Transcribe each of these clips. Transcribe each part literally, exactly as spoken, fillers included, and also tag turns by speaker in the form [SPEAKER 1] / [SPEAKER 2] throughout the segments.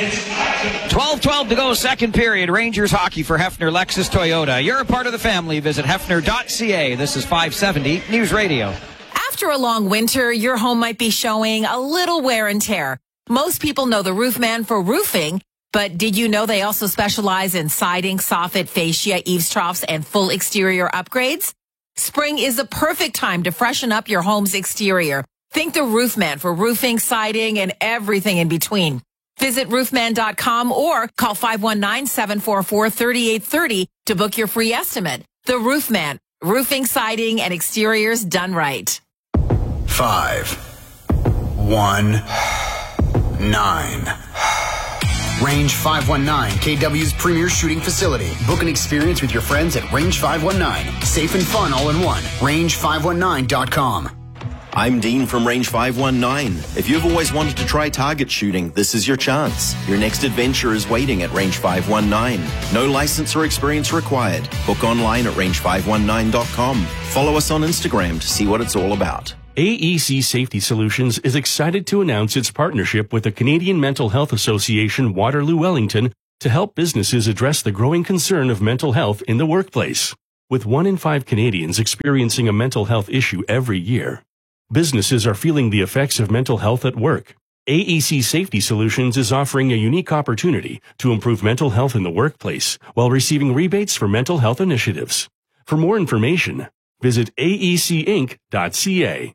[SPEAKER 1] twelve twelve to go, second period. Rangers hockey for Hefner Lexus Toyota. You're a part of the family. Visit hefner dot c a. This is five seventy News Radio.
[SPEAKER 2] After a long winter, your home might be showing a little wear and tear. Most people know the Roofman for roofing, but did you know they also specialize in siding, soffit, fascia, eaves troughs, and full exterior upgrades? Spring is the perfect time to freshen up your home's exterior. Think the Roofman for roofing, siding, and everything in between. Visit roofman dot com or call five one nine, seven four four, three eight three zero to book your free estimate. The Roofman, roofing, siding, and exteriors done right.
[SPEAKER 3] Five, one, nine. Range five one nine, K W's premier shooting facility. Book an experience with your friends at Range five one nine. Safe and fun all in one. range five one nine dot com.
[SPEAKER 4] I'm Dean from Range five one nine. If you've always wanted to try target shooting, this is your chance. Your next adventure is waiting at Range five one nine. No license or experience required. Book online at range five one nine dot com. Follow us on Instagram to see what it's all about.
[SPEAKER 5] A E C Safety Solutions is excited to announce its partnership with the Canadian Mental Health Association Waterloo Wellington to help businesses address the growing concern of mental health in the workplace. With one in five Canadians experiencing a mental health issue every year, businesses are feeling the effects of mental health at work. A E C Safety Solutions is offering a unique opportunity to improve mental health in the workplace while receiving rebates for mental health initiatives. For more information, visit A E C inc dot c a.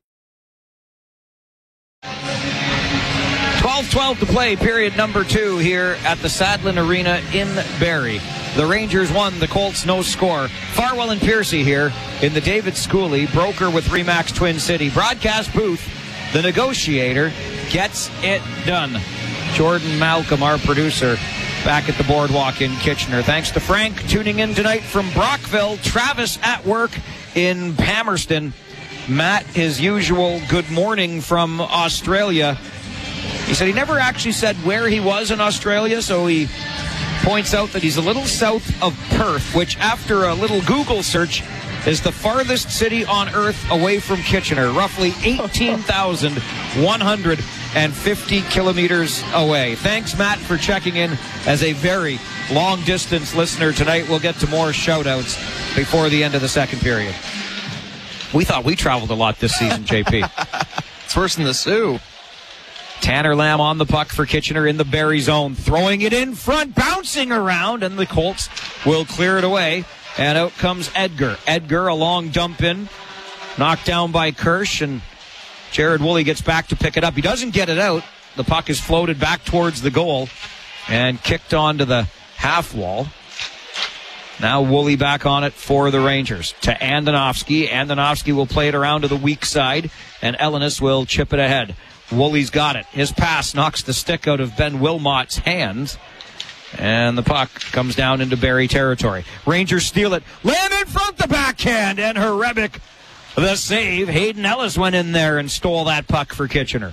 [SPEAKER 1] twelve twelve to play, period number two here at the Sadlin Arena in Barrie. The Rangers won, the Colts no score. Farwell and Piercy here in the David Schooley, broker with Remax Twin City. Broadcast booth, the negotiator gets it done. Jordan Malcolm, our producer, back at the boardwalk in Kitchener. Thanks to Frank tuning in tonight from Brockville. Travis at work in Palmerston. Matt, his usual good morning from Australia. He said he never actually said where he was in Australia, so he points out that he's a little south of Perth, which after a little Google search is the farthest city on Earth away from Kitchener, roughly eighteen thousand one hundred fifty kilometers away. Thanks, Matt, for checking in as a very long-distance listener tonight. We'll get to more shout-outs before the end of the second period. We thought we traveled a lot this season, J P.
[SPEAKER 6] It's worse than the Sioux.
[SPEAKER 1] Tanner Lamb on the puck for Kitchener in the Barrie zone, throwing it in front, bouncing around, and the Colts will clear it away. And out comes Edgar. Edgar, a long dump in, knocked down by Kirsch, and Jared Woolley gets back to pick it up. He doesn't get it out. The puck is floated back towards the goal and kicked onto the half wall. Now Woolley back on it for the Rangers to Andonovski. Andonovski will play it around to the weak side, and Elenis will chip it ahead. Woolley's got it. His pass knocks the stick out of Ben Wilmot's hands, and the puck comes down into Barrie territory. Rangers steal it. Lamb in front, the backhand, and Hrebic the save. Hayden Ellis went in there and stole that puck for Kitchener.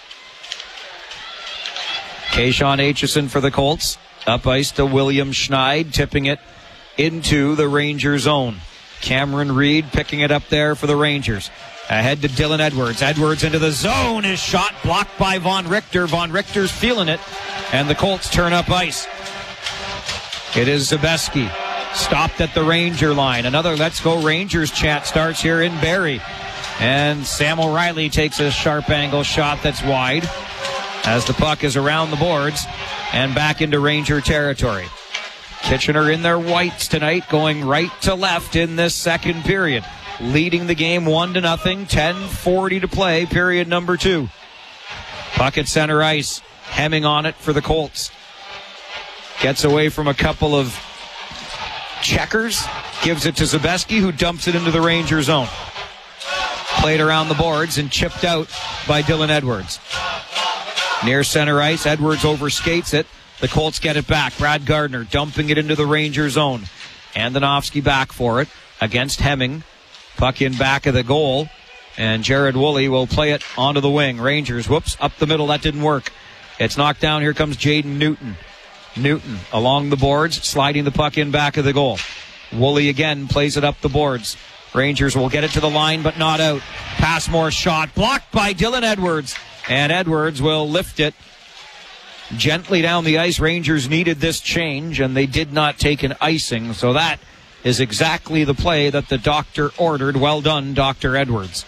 [SPEAKER 1] Kayshawn Aitchison for the Colts. Up ice to William Schneid, tipping it into the Ranger zone. Cameron Reed picking it up there for the Rangers. Ahead to Dylan Edwards. Edwards into the zone. His shot blocked by Von Richter. Von Richter's feeling it, and the Colts turn up ice. It is Zabeski. Stopped at the Ranger line. Another Let's Go Rangers chant starts here in Barrie. And Sam O'Reilly takes a sharp angle shot that's wide as the puck is around the boards and back into Ranger territory. Kitchener in their whites tonight, going right to left in this second period. Leading the game one to nothing, ten forty to play, period number two. Puck at center ice, Hemming on it for the Colts. Gets away from a couple of checkers, gives it to Zabeski, who dumps it into the Ranger zone. Played around the boards and chipped out by Dylan Edwards. Near center ice, Edwards overskates it. The Colts get it back. Brad Gardner dumping it into the Ranger zone. Andonovski back for it against Hemming. Puck in back of the goal, and Jared Woolley will play it onto the wing. Rangers, whoops, up the middle. That didn't work. It's knocked down. Here comes Jaden Newton. Newton along the boards, sliding the puck in back of the goal. Woolley again plays it up the boards. Rangers will get it to the line, but not out. Passmore shot blocked by Dylan Edwards, and Edwards will lift it gently down the ice. Rangers needed this change, and they did not take an icing. So that is exactly the play that the doctor ordered. Well done, Doctor Edwards.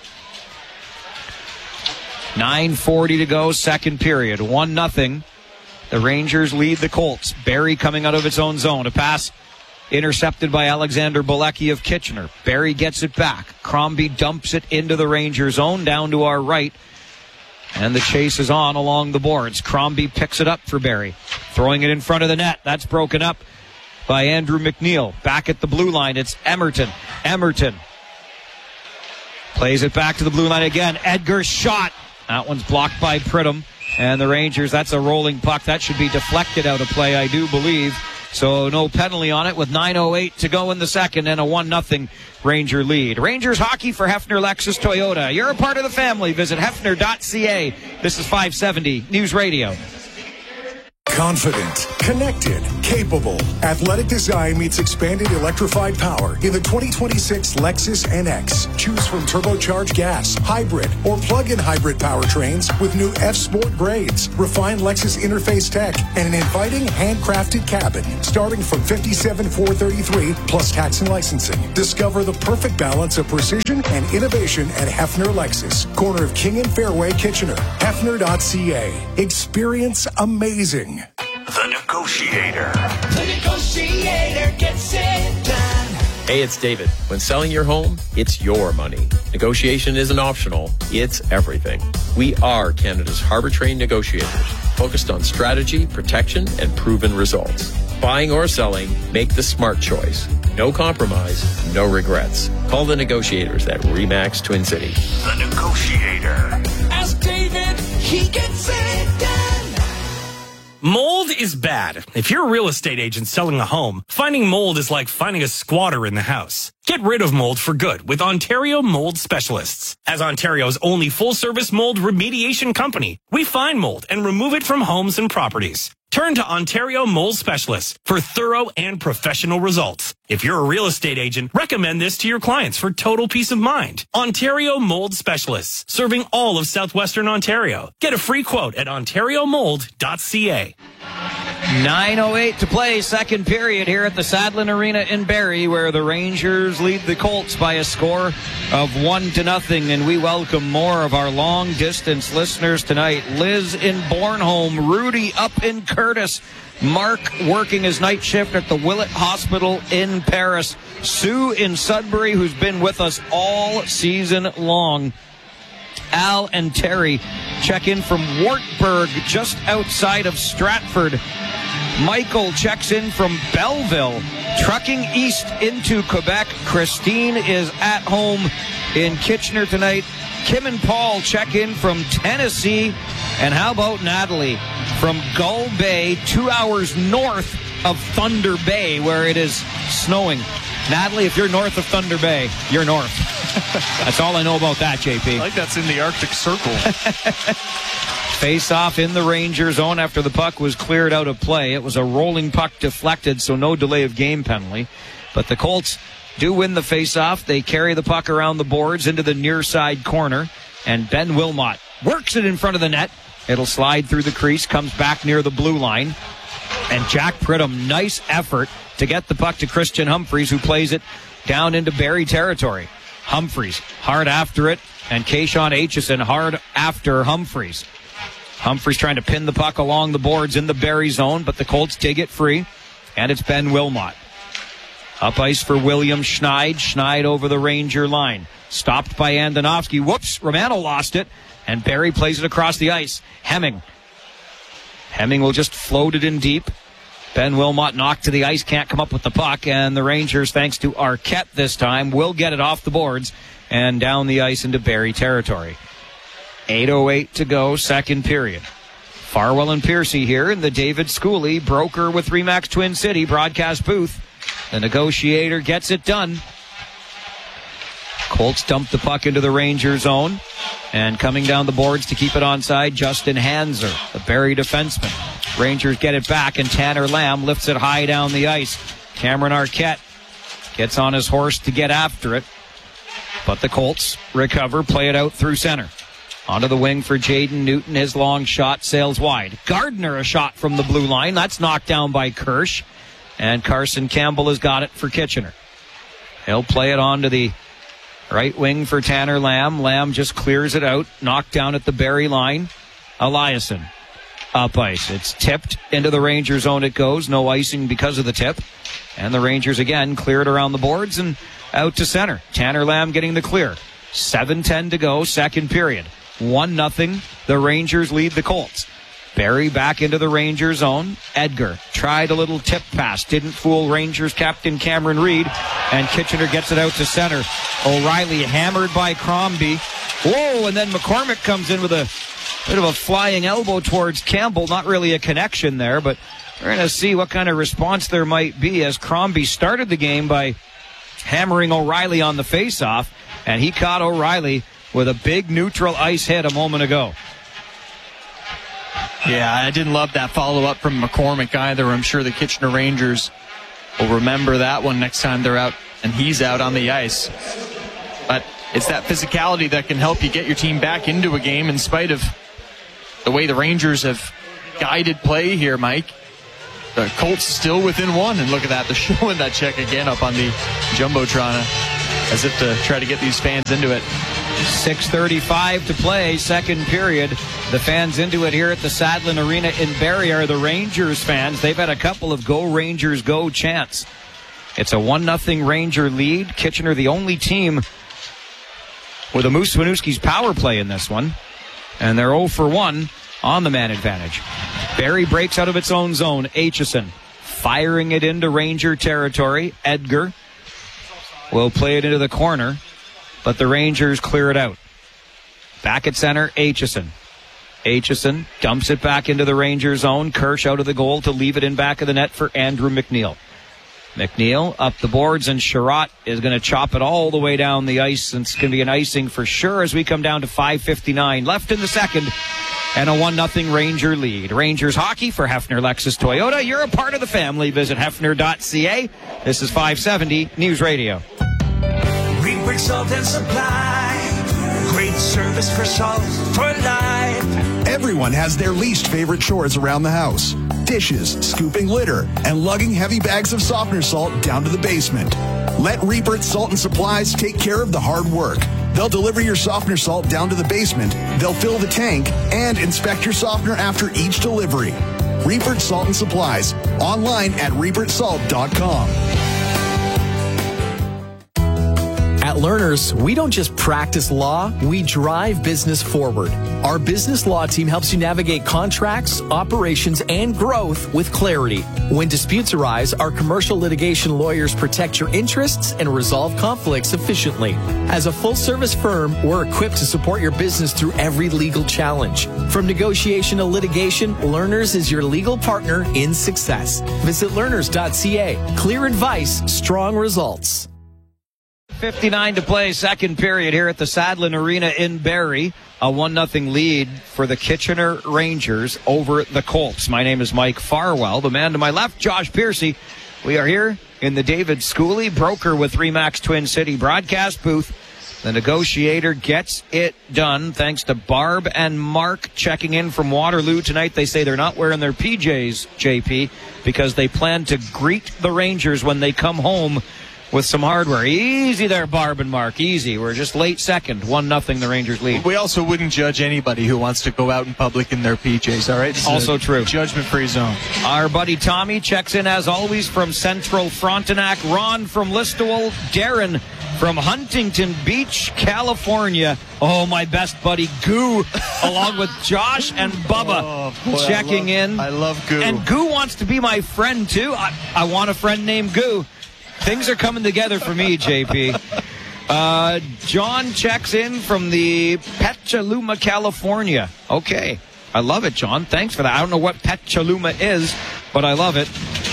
[SPEAKER 1] nine forty to go, second period. one nothing. The Rangers lead the Colts. Barrie coming out of its own zone. A pass intercepted by Alexander Bilecki of Kitchener. Barrie gets it back. Crombie dumps it into the Ranger zone down to our right. And the chase is on along the boards. Crombie picks it up for Barrie. Throwing it in front of the net. That's broken up by Andrew McNeil. Back at the blue line, it's Emerton. Emerton plays it back to the blue line again. Edgar's shot. That one's blocked by Pridham. And the Rangers, that's a rolling puck. That should be deflected out of play, I do believe. So no penalty on it with nine oh eight to go in the second and a one nothing Ranger lead. Rangers hockey for Hefner Lexus Toyota. You're a part of the family. Visit hefner dot c a. This is five seventy News Radio.
[SPEAKER 7] Confident, connected, capable. Athletic design meets expanded electrified power in the twenty twenty-six Lexus N X. Choose from turbocharged gas, hybrid, or plug-in hybrid powertrains with new F-Sport grades, refined Lexus interface tech, and an inviting handcrafted cabin starting from fifty-seven thousand four hundred thirty-three dollars plus tax and licensing. Discover the perfect balance of precision and innovation at Hefner Lexus, corner of King and Fairway, Kitchener. hefner dot c a. Experience amazing.
[SPEAKER 8] The Negotiator.
[SPEAKER 9] The Negotiator gets it done.
[SPEAKER 10] Hey, it's David. When selling your home, it's your money. Negotiation isn't optional, it's everything. We are Canada's harbor-trained negotiators, focused on strategy, protection, and proven results. Buying or selling, make the smart choice. No compromise, no regrets. Call the negotiators at RE/MAX Twin City.
[SPEAKER 8] The Negotiator.
[SPEAKER 9] Ask David, he gets it done.
[SPEAKER 11] Mold is bad. If you're a real estate agent selling a home, finding mold is like finding a squatter in the house. Get rid of mold for good with Ontario Mold Specialists. As Ontario's only full-service mold remediation company, we find mold and remove it from homes and properties. Turn to Ontario Mold Specialists for thorough and professional results. If you're a real estate agent, recommend this to your clients for total peace of mind. Ontario Mold Specialists, serving all of southwestern Ontario. Get a free quote at ontario mold dot c a.
[SPEAKER 1] nine oh eight to play, second period here at the Sadlin Arena in Barrie, where the Rangers lead the Colts by a score of one to nothing. And we welcome more of our long-distance listeners tonight. Liz in Bornholm, Rudy up in Curtis, Mark working his night shift at the Willett Hospital in Paris, Sue in Sudbury, who's been with us all season long. Al and Terry check in from Wartburg, just outside of Stratford. Michael checks in from Belleville, trucking east into Quebec. Christine is at home in Kitchener tonight. Kim and Paul check in from Tennessee. And how about Natalie from Gull Bay, two hours north of Thunder Bay, where it is snowing. Natalie, if you're north of Thunder Bay, you're north. That's all I know about that, J P.
[SPEAKER 6] I like that's in the Arctic Circle.
[SPEAKER 1] Face off in the Ranger zone after the puck was cleared out of play. It was a rolling puck deflected, so no delay of game penalty. But the Colts do win the face-off. They carry the puck around the boards into the near side corner, and Ben Wilmot works it in front of the net. It'll slide through the crease, comes back near the blue line. And Jack Pridham, nice effort to get the puck to Christian Humphreys, who plays it down into Barrie territory. Humphreys hard after it, and Kayshawn Aitchison hard after Humphreys. Humphreys trying to pin the puck along the boards in the Barrie zone, but the Colts dig it free, and it's Ben Wilmot. Up ice for William Schneid. Schneid over the Ranger line. Stopped by Andonovski. Whoops, Romano lost it, and Barrie plays it across the ice. Hemming. Hemming will just float it in deep. Ben Wilmot knocked to the ice, can't come up with the puck, and the Rangers, thanks to Arquette this time, will get it off the boards and down the ice into Barrie territory. eight oh eight to go, second period. Farwell and Piercy here in the David Schooley broker with RE/MAX Twin City broadcast booth. The negotiator gets it done. Colts dump the puck into the Ranger zone. And coming down the boards to keep it onside, Justin Hanser, the Barrie defenseman. Rangers get it back, and Tanner Lamb lifts it high down the ice. Cameron Arquette gets on his horse to get after it. But the Colts recover, play it out through center. Onto the wing for Jaden Newton. His long shot sails wide. Gardner a shot from the blue line. That's knocked down by Kirsch. And Carson Campbell has got it for Kitchener. He'll play it on to the right wing for Tanner Lamb. Lamb just clears it out. Knocked down at the Barrie line. Eliason up ice. It's tipped into the Ranger zone it goes. No icing because of the tip. And the Rangers again clear it around the boards and out to center. Tanner Lamb getting the clear. seven ten to go, second period. one nothing. The Rangers lead the Colts. Barrie back into the Ranger zone. Edgar tried a little tip pass. Didn't fool Rangers captain Cameron Reid. And Kitchener gets it out to center. O'Reilly hammered by Crombie. Whoa, and then McCormick comes in with a bit of a flying elbow towards Campbell. Not really a connection there, but we're going to see what kind of response there might be as Crombie started the game by hammering O'Reilly on the faceoff. And he caught O'Reilly with a big neutral ice hit a moment ago.
[SPEAKER 6] Yeah, I didn't love that follow-up from McCormick either. I'm sure the Kitchener Rangers will remember that one next time they're out and he's out on the ice. But it's that physicality that can help you get your team back into a game in spite of the way the Rangers have guided play here, Mike. The Colts still within one, and look at that. They're showing that check again up on the Jumbotron as if to try to get these fans into it.
[SPEAKER 1] six thirty-five to play, second period. The fans into it here at the Sadlin Arena in Barrie are the Rangers fans. They've had a couple of Go Rangers Go chants. It's a one nothing Ranger lead. Kitchener the only team with a Moose Winooski's power play in this one. And they're oh for one on the man advantage. Barrie breaks out of its own zone. Aitchison firing it into Ranger territory. Edgar will play it into the corner, but the Rangers clear it out. Back at center, Aitchison. Aitchison dumps it back into the Ranger zone. Kirsch out of the goal to leave it in back of the net for Andrew McNeil. McNeil up the boards, and Sherratt is going to chop it all the way down the ice. And it's going to be an icing for sure as we come down to five fifty-nine left in the second. And a one nothing Ranger lead. Rangers hockey for Hefner Lexus Toyota. You're a part of the family. Visit hefner dot c a. This is five seventy News Radio.
[SPEAKER 9] Greenbrick Salt and Supply. Great service for salt for life.
[SPEAKER 12] Everyone has their least favorite chores around the house. Dishes, scooping litter, and lugging heavy bags of softener salt down to the basement. Let Riepert Salt and Supplies take care of the hard work. They'll deliver your softener salt down to the basement, they'll fill the tank, and inspect your softener after each delivery. Riepert Salt and Supplies, online at riepert salt dot com.
[SPEAKER 13] At Learners, we don't just practice law, we drive business forward. Our business law team helps you navigate contracts, operations, and growth with clarity. When disputes arise, our commercial litigation lawyers protect your interests and resolve conflicts efficiently. As a full-service firm, we're equipped to support your business through every legal challenge. From negotiation to litigation, Learners is your legal partner in success. Visit learners dot c a. Clear advice, strong results.
[SPEAKER 1] fifty-nine to play, second period here at the Sadlin Arena in Barrie. A one nothing lead for the Kitchener Rangers over the Colts. My name is Mike Farwell. The man to my left, Josh Piercy. We are here in the David Schooley broker with Remax Twin City broadcast booth. The negotiator gets it done thanks to Barb and Mark checking in from Waterloo tonight. They say they're not wearing their P Js, J P, because they plan to greet the Rangers when they come home with some hardware. Easy there, Barb and Mark. Easy. We're just late second. one nothing the Rangers lead.
[SPEAKER 6] We also wouldn't judge anybody who wants to go out in public in their P Js, all right? It's
[SPEAKER 1] also true.
[SPEAKER 6] Judgment-free zone.
[SPEAKER 1] Our buddy Tommy checks in, as always, from Central Frontenac. Ron from Listowel. Darren from Huntington Beach, California. Oh, my best buddy, Goo, along with Josh and Bubba
[SPEAKER 6] oh, boy,
[SPEAKER 1] checking
[SPEAKER 6] I love,
[SPEAKER 1] in.
[SPEAKER 6] I love Goo.
[SPEAKER 1] And Goo wants to be my friend, too. I, I want a friend named Goo. Things are coming together for me, J P. Uh, John checks in from the Petaluma, California. Okay. I love it, John. Thanks for that. I don't know what Petaluma is, but I love it.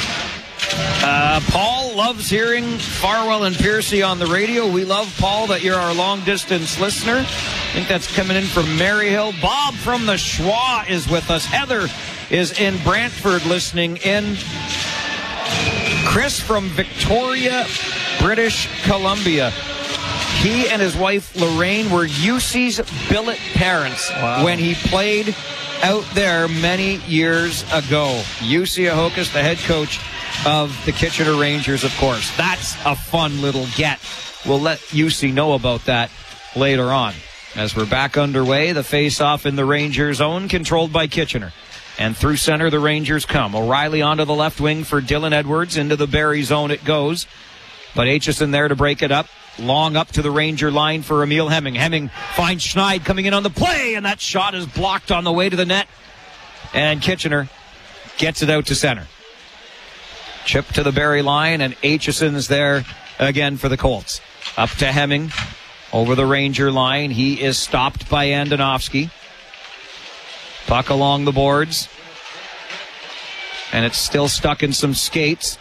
[SPEAKER 1] Uh, Paul loves hearing Farwell and Piercy on the radio. We love, Paul, that you're our long-distance listener. I think that's coming in from Maryhill. Bob from the Schwa is with us. Heather is in Brantford listening in. Chris from Victoria, British Columbia. He and his wife Lorraine were Jussi's billet parents wow. when he played out there many years ago. Jussi Ahokas, the head coach of the Kitchener Rangers, of course. That's a fun little get. We'll let Jussi know about that later on. As we're back underway, the face-off in the Rangers zone, controlled by Kitchener. And through center, the Rangers come. O'Reilly onto the left wing for Dylan Edwards. Into the Barrie zone it goes. But Aitchison there to break it up. Long up to the Ranger line for Emil Hemming. Hemming finds Schneid coming in on the play, and that shot is blocked on the way to the net. And Kitchener gets it out to center. Chip to the Barrie line, and Aitchison's there again for the Colts. Up to Hemming. Over the Ranger line. He is stopped by Andonovski. Puck along the boards. And it's still stuck in some skates.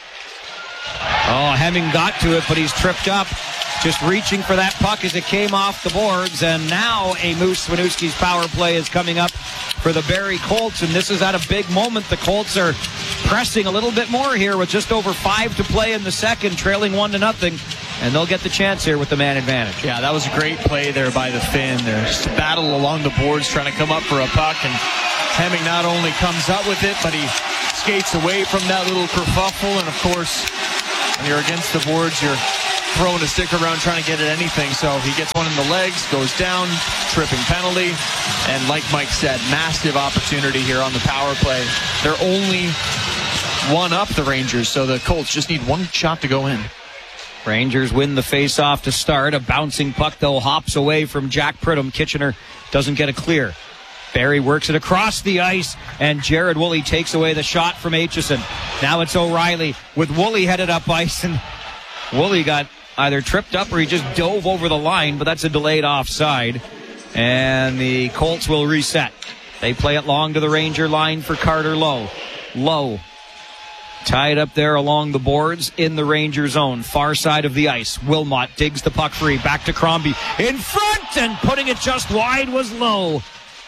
[SPEAKER 1] Oh, Hemming got to it, but he's tripped up. Just reaching for that puck as it came off the boards. And now a Moose Winooski's power play is coming up for the Barrie Colts. And this is at a big moment. The Colts are pressing a little bit more here with just over five to play in the second, trailing one to nothing. And they'll get the chance here with the man advantage.
[SPEAKER 6] Yeah, that was a great play there by the Finn. They're just a battle along the boards trying to come up for a puck. And Hemming not only comes up with it, but he skates away from that little kerfuffle. And, of course, when you're against the boards, you're throwing a stick around trying to get at anything. So he gets one in the legs, goes down, tripping penalty. And like Mike said, massive opportunity here on the power play. They're only one up, the Rangers, so the Colts just need one shot to go in.
[SPEAKER 1] Rangers win the face-off to start. A bouncing puck, though, hops away from Jack Pridham. Kitchener doesn't get a clear. Barrie works it across the ice, and Jared Woolley takes away the shot from Aitchison. Now it's O'Reilly with Woolley headed up ice, and Woolley got either tripped up or he just dove over the line, but that's a delayed offside. And the Colts will reset. They play it long to the Ranger line for Carter Lowe. Lowe tied up there along the boards in the Ranger zone. Far side of the ice. Wilmot digs the puck free. Back to Crombie. In front, and putting it just wide was Lowe.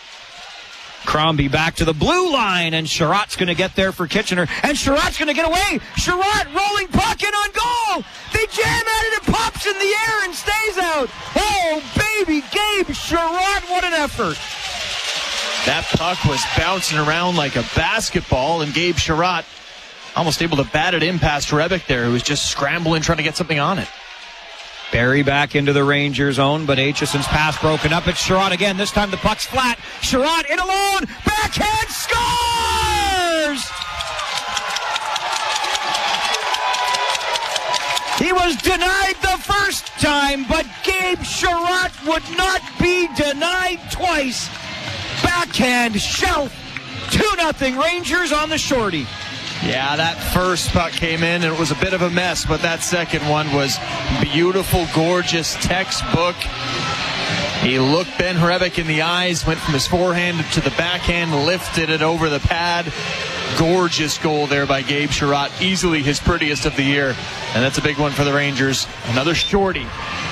[SPEAKER 1] Crombie back to the blue line, and Sherratt's going to get there for Kitchener. And Sherratt's going to get away. Sherratt rolling puck in on goal. They jam at it. It pops in the air and stays out. Oh, baby, Gabe Sherratt, what an effort.
[SPEAKER 6] That puck was bouncing around like a basketball, and Gabe Sherratt almost able to bat it in past Rebick there, who was just scrambling, trying to get something on it.
[SPEAKER 1] Barrie back into the Ranger zone, but Aitchison's pass broken up. It's Sherratt again. This time the puck's flat. Sherratt in alone. Backhand scores! He was denied the first time, but Gabe Sherratt would not be denied twice. Backhand shelf. two nothing Rangers on the shorty.
[SPEAKER 6] Yeah, that first puck came in and it was a bit of a mess, but that second one was beautiful, gorgeous, textbook. He looked Ben Hrebeck in the eyes, went from his forehand to the backhand, lifted it over the pad. Gorgeous goal there by Gabe Sherratt, easily his prettiest of the year. And that's a big one for the Rangers. Another shorty.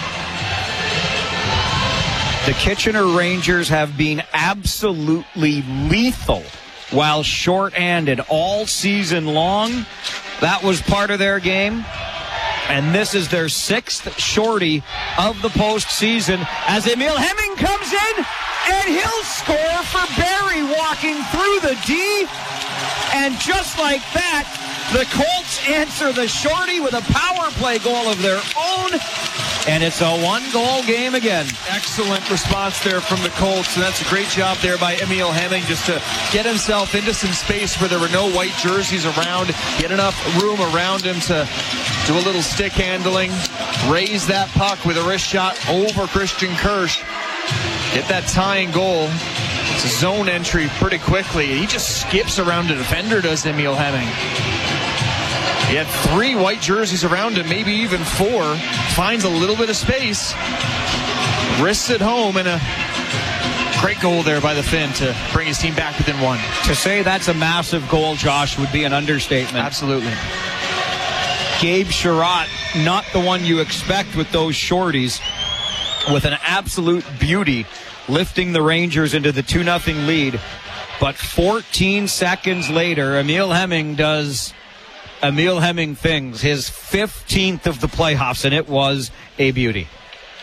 [SPEAKER 1] The Kitchener Rangers have been absolutely lethal while short-handed all season long. That was part of their game. And this is their sixth shorty of the postseason as Emil Hemming comes in, and he'll score for Barrie walking through the D. And just like that, the Colts answer the shorty with a power play goal of their own. And it's a one-goal game again.
[SPEAKER 6] Excellent response there from the Colts. And that's a great job there by Emil Hemming just to get himself into some space where there were no white jerseys around. Get enough room around him to do a little stick handling. Raise that puck with a wrist shot over Christian Kirsch. Get that tying goal. It's a zone entry pretty quickly. He just skips around the defender, does Emil Hemming. He had three white jerseys around him, maybe even four. Finds a little bit of space. Wrists it home, and a great goal there by the Finn to bring his team back within one.
[SPEAKER 1] To say that's a massive goal, Josh, would be an understatement.
[SPEAKER 6] Absolutely.
[SPEAKER 1] Gabe Sherratt, not the one you expect with those shorties, with an absolute beauty, lifting the Rangers into the two nothing lead. But fourteen seconds later, Emil Hemming does Emil Hemming things, his fifteenth of the playoffs, and it was a beauty.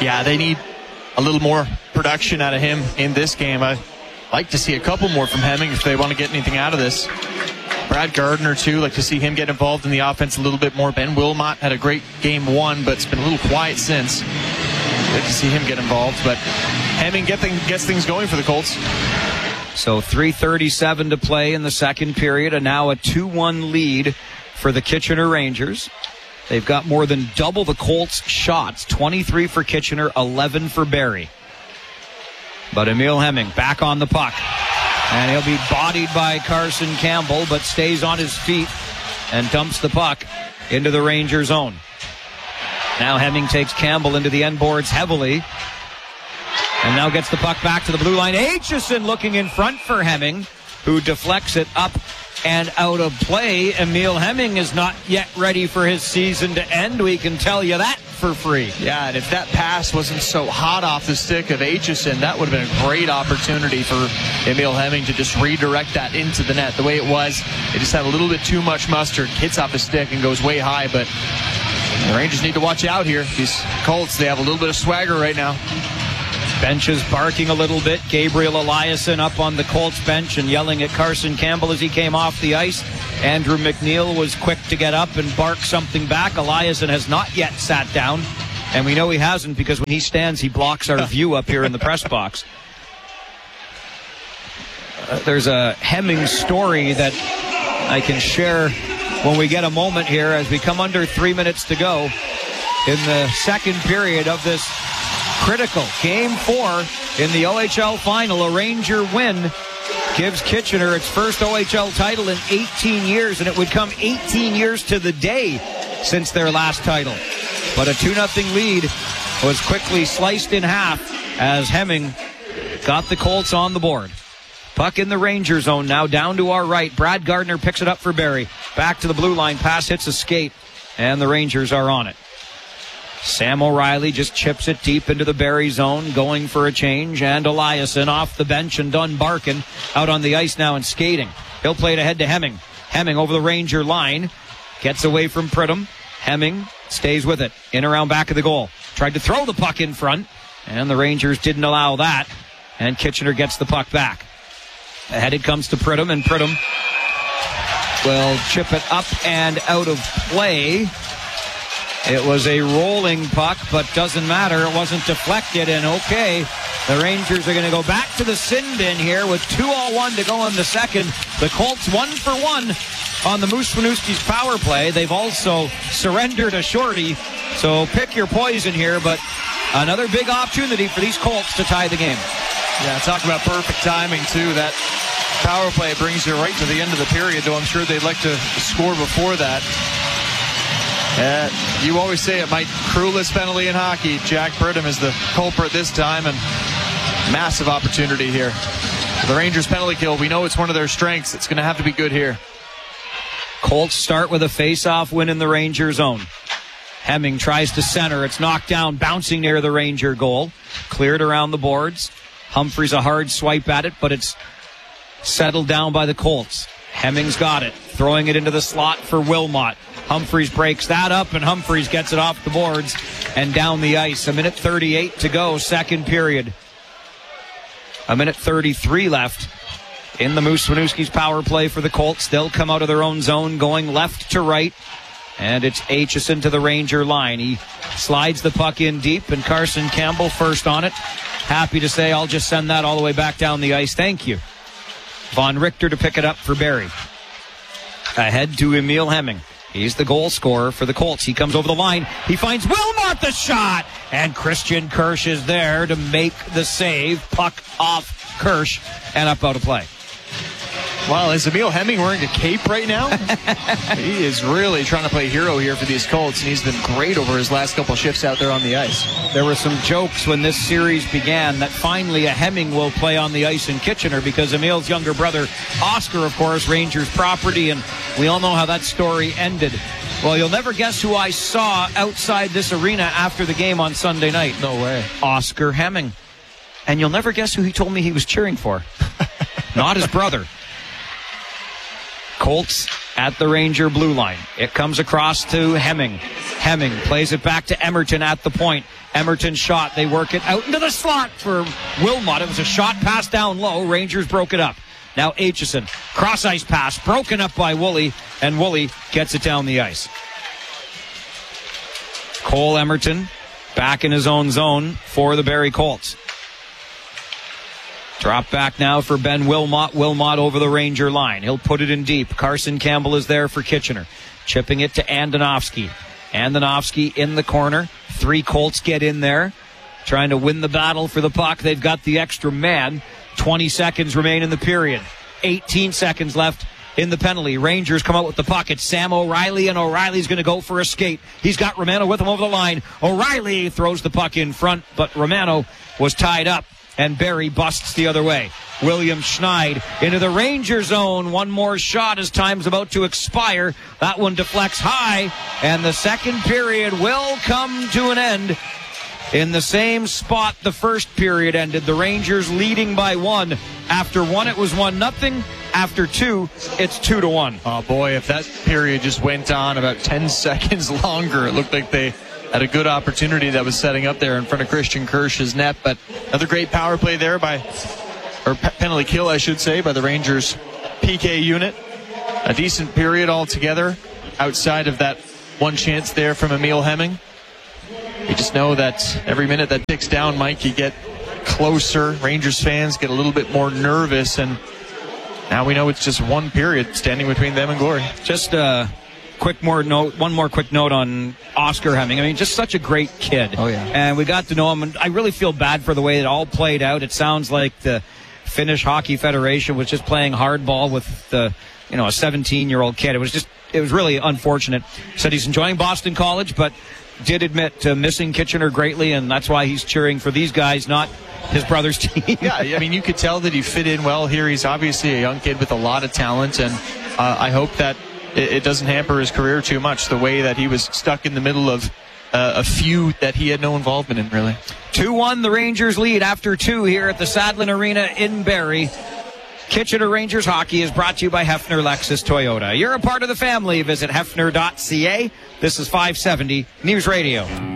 [SPEAKER 6] Yeah, they need a little more production out of him in this game. I'd like to see a couple more from Hemming if they want to get anything out of this. Brad Gardner, too, like to see him get involved in the offense a little bit more. Ben Wilmot had a great game one, but it's been a little quiet since. Good to see him get involved, but Hemming get thing, gets things going for the Colts.
[SPEAKER 1] So three thirty-seven to play in the second period, and now a two one lead for the Kitchener Rangers. They've got more than double the Colts' shots, twenty-three for Kitchener, eleven for Barrie. But Emil Hemming back on the puck, and he'll be bodied by Carson Campbell, but stays on his feet and dumps the puck into the Ranger zone. Now Hemming takes Campbell into the end boards heavily, and now gets the puck back to the blue line. Aitchison looking in front for Hemming, who deflects it up and out of play. Emil Hemming is not yet ready for his season to end. We can tell you that for free.
[SPEAKER 6] Yeah, and if that pass wasn't so hot off the stick of Aitchison, that would have been a great opportunity for Emil Hemming to just redirect that into the net. The way it was, it just had a little bit too much mustard, hits off the stick and goes way high, but the Rangers need to watch out here. These Colts, they have a little bit of swagger right now.
[SPEAKER 1] Bench is barking a little bit. Gabriel Eliasson up on the Colts bench and yelling at Carson Campbell as he came off the ice. Andrew McNeil was quick to get up and bark something back. Eliasson has not yet sat down, and we know he hasn't because when he stands, he blocks our view up here in the press box. Uh, there's a Hemming story that I can share when we get a moment here as we come under three minutes to go in the second period of this critical game four in the O H L final. A Ranger win gives Kitchener its first O H L title in eighteen years, and it would come eighteen years to the day since their last title. But a two nothing lead was quickly sliced in half as Hemming got the Colts on the board. Puck in the Ranger zone now, down to our right. Brad Gardner picks it up for Barrie. Back to the blue line, pass hits a skate, and the Rangers are on it. Sam O'Reilly just chips it deep into the Barrie zone, going for a change, and Eliasson off the bench and done barking out on the ice now and skating. He'll play it ahead to Hemming. Hemming over the Ranger line, gets away from Pridham. Hemming stays with it, in around back of the goal. Tried to throw the puck in front, and the Rangers didn't allow that, and Kitchener gets the puck back. Ahead it comes to Pridham, and Pridham will chip it up and out of play. It was a rolling puck, but doesn't matter. It wasn't deflected, and okay, the Rangers are going to go back to the sin bin here with two oh one to go in the second. The Colts one for one on the Moose Winooski's power play. They've also surrendered a shorty, so pick your poison here, but another big opportunity for these Colts to tie the game.
[SPEAKER 6] Yeah, talk about perfect timing, too. That power play brings you right to the end of the period, though I'm sure they'd like to score before that. Uh, you always say it might cruelest penalty in hockey. Jack Pridham is the culprit this time, and massive opportunity here. The Rangers penalty kill, we know it's one of their strengths. It's going to have to be good here.
[SPEAKER 1] Colts start with a face-off win in the Ranger zone. Hemming tries to center. It's knocked down, bouncing near the Ranger goal. Cleared around the boards. Humphreys a hard swipe at it, but it's settled down by the Colts. Hemming's got it, throwing it into the slot for Wilmot. Humphreys breaks that up, and Humphreys gets it off the boards and down the ice. A minute thirty-eight to go, second period. A minute thirty-three left in the Moose Winooski's power play for the Colts. They'll come out of their own zone, going left to right, and it's Aitchison to the Ranger line. He slides the puck in deep, and Carson Campbell first on it. Happy to say I'll just send that all the way back down the ice. Thank you. Von Richter to pick it up for Barrie. Ahead to Emil Hemming. He's the goal scorer for the Colts. He comes over the line. He finds Wilmot the shot. And Christian Kirsch is there to make the save. Puck off Kirsch and up out of play.
[SPEAKER 6] Well, is Emil Hemming wearing a cape right now? He is really trying to play hero here for these Colts, and he's been great over his last couple shifts out there on the ice.
[SPEAKER 1] There were some jokes when this series began that finally a Hemming will play on the ice in Kitchener because Emil's younger brother, Oscar, of course, Rangers property, and we all know how that story ended. Well, you'll never guess who I saw outside this arena after the game on Sunday night.
[SPEAKER 6] No way.
[SPEAKER 1] Oscar Hemming. And you'll never guess who he told me he was cheering for. Not his brother. Colts at the Ranger blue line. It comes across to Hemming. Hemming plays it back to Emerton at the point. Emerton shot. They work it out into the slot for Wilmot. It was a shot pass down low. Rangers broke it up. Now Aitchison. Cross-ice pass. Broken up by Woolley. And Woolley gets it down the ice. Cole Emerton back in his own zone for the Barrie Colts. Drop back now for Ben Wilmot. Wilmot over the Ranger line. He'll put it in deep. Carson Campbell is there for Kitchener. Chipping it to Andonovski. Andonovski in the corner. Three Colts get in there. Trying to win the battle for the puck. They've got the extra man. twenty seconds remain in the period. eighteen seconds left in the penalty. Rangers come out with the puck. It's Sam O'Reilly, and O'Reilly's going to go for a skate. He's got Romano with him over the line. O'Reilly throws the puck in front, but Romano was tied up, and Barrie busts the other way. William Schneid into the Ranger zone. One more shot as time's about to expire. That one deflects high, and the second period will come to an end in the same spot the first period ended. The Rangers leading by one. After one, it was one nothing. After two, it's two to one.
[SPEAKER 6] Oh boy, if that period just went on about ten seconds longer, it looked like they had a good opportunity that was setting up there in front of Christian Kirsch's net. But another great power play there by, or penalty kill, I should say, by the Rangers P K unit. A decent period altogether outside of that one chance there from Emil Hemming. You just know that every minute that ticks down, Mike, you get closer. Rangers fans get a little bit more nervous, and now we know it's just one period standing between them and glory.
[SPEAKER 1] Just a quick more note, one more quick note on Oscar Hemming. I mean, just such a great kid.
[SPEAKER 6] Oh, yeah.
[SPEAKER 1] And we got to know him, and I really feel bad for the way it all played out. It sounds like the Finnish Hockey Federation was just playing hardball with the, you know, a seventeen-year-old kid. It was just, it was really unfortunate. Said he's enjoying Boston College, but did admit to missing Kitchener greatly, and that's why he's cheering for these guys, not his brother's team.
[SPEAKER 6] Yeah, I mean, you could tell that he fit in well here. He's obviously a young kid with a lot of talent, and uh, I hope that it, it doesn't hamper his career too much, the way that he was stuck in the middle of uh, a feud that he had no involvement in, really.
[SPEAKER 1] two one, the Rangers lead after two here at the Sadlin Arena in Barrie. Kitchener Rangers Hockey is brought to you by Hefner Lexus Toyota. You're a part of the family. Visit hefner dot c a. This is five seventy News Radio.